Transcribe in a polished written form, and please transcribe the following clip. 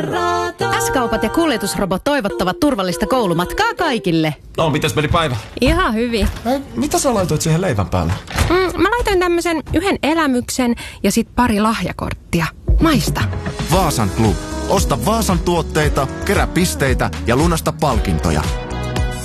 S-kaupat ja kuljetusrobot toivottavat turvallista koulumatkaa kaikille. No, mitäs meni päivä? Ihan hyvin. Mitä sä laitoit siihen leivän päälle? Mä laitoin tämmöisen yhden elämyksen ja sit pari lahjakorttia. Maista. Vaasan Club. Osta Vaasan tuotteita, kerää pisteitä ja lunasta palkintoja.